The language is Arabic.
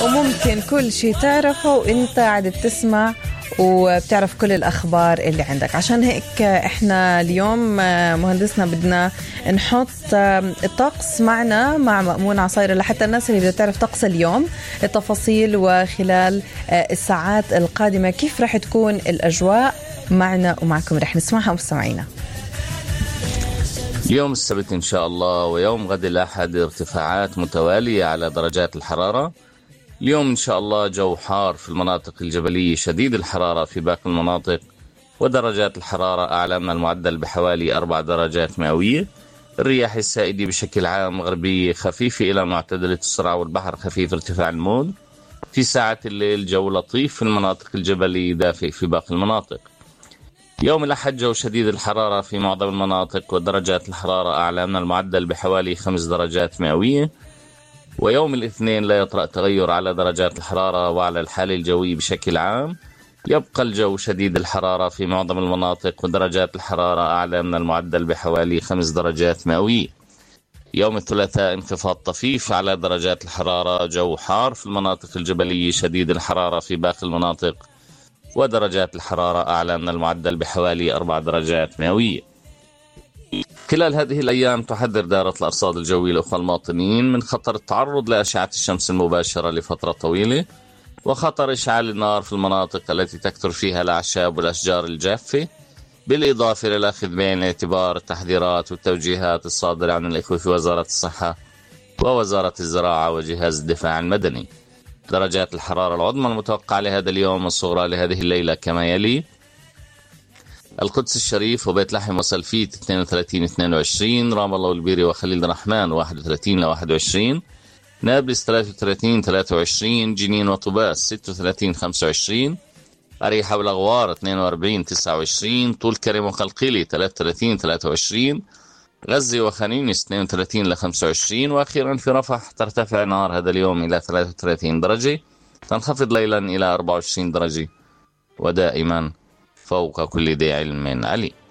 وممكن كل شيء تعرفه وانت قاعد بتسمع وبتعرف كل الأخبار اللي عندك. عشان هيك احنا اليوم مهندسنا بدنا نحط الطقس معنا مع مأمون عصايرة لحتى الناس اللي بدها تعرف طقس اليوم، التفاصيل، وخلال الساعات القادمة كيف رح تكون الأجواء معنا ومعكم. رح نسمعها مستمعينا. يوم السبت إن شاء الله ويوم غد الأحد ارتفاعات متوالية على درجات الحرارة. اليوم إن شاء الله جو حار في المناطق الجبلية، شديد الحرارة في باقي المناطق، ودرجات الحرارة أعلى من المعدل بحوالي 4 درجات مئوية. الرياح السائدة بشكل عام غربية خفيفة إلى معتدلة السرعة، والبحر خفيف ارتفاع الموج. في ساعة الليل جو لطيف في المناطق الجبلية، دافئ في باقي المناطق. يوم الأحد جو شديد الحرارة في معظم المناطق، ودرجات الحرارة أعلى من المعدل بحوالي 5 درجات مئوية. ويوم الاثنين لا يطرأ تغير على درجات الحرارة وعلى الحالة الجوية بشكل عام. يبقى الجو شديد الحرارة في معظم المناطق، ودرجات الحرارة أعلى من المعدل بحوالي 5 درجات مئوية. يوم الثلاثاء انخفاض طفيف على درجات الحرارة، جو حار في المناطق الجبلية، شديد الحرارة في باقي المناطق، ودرجات الحرارة أعلى من المعدل بحوالي 4 درجات مئوية. خلال هذه الأيام تحذر دائرة الأرصاد الجوية الأخوة المواطنين من خطر التعرض لأشعة الشمس المباشرة لفترة طويلة، وخطر إشعال النار في المناطق التي تكثر فيها الأعشاب والأشجار الجافة، بالإضافة إلى الأخذ بعين الاعتبار التحذيرات والتوجيهات الصادرة عن الإخوة في وزارة الصحة ووزارة الزراعة وجهاز الدفاع المدني. درجات الحرارة العظمى المتوقعة لهذا اليوم والصغرى لهذه الليلة كما يلي: القدس الشريف وبيت لحم وسلفيت 32-22، رام الله والبيري وخليل الرحمن 31-21، نابلس 33-23، جنين وطباس 36-25، أريحة والأغوار 42-29، طول كرم وقلقيلي 33-23، غزة وخانيونس 32-25، وأخيرا في رفح ترتفع نهار هذا اليوم إلى 33 درجة، تنخفض ليلا إلى 24 درجة، ودائما فوق كل ذي علم عليم.